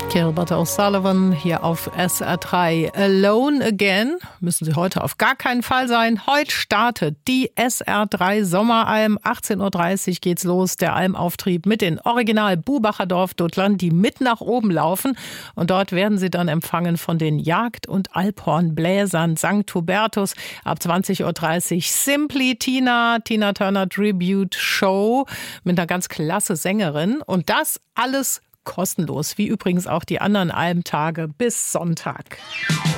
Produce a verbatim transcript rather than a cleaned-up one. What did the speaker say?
Gilbert O'Sullivan hier auf S R drei. Alone Again müssen Sie heute auf gar keinen Fall sein. Heute startet die S R drei Sommeralm. achtzehn Uhr dreißig geht's los. Der Almauftrieb mit den Original Bubacher Dorfdudlern, die mit nach oben laufen. Und dort werden sie dann empfangen von den Jagd- und Alphornbläsern Sankt Hubertus. Ab zwanzig Uhr dreißig Simply Tina, Tina Turner Tribute Show mit einer ganz klasse Sängerin. Und das alles kostenlos, wie übrigens auch die anderen Almtage bis Sonntag.